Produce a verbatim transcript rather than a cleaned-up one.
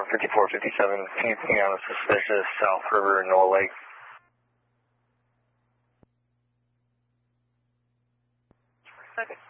fifty-four fifty-seven, anything on a suspicious South River, Noah Lake? Okay.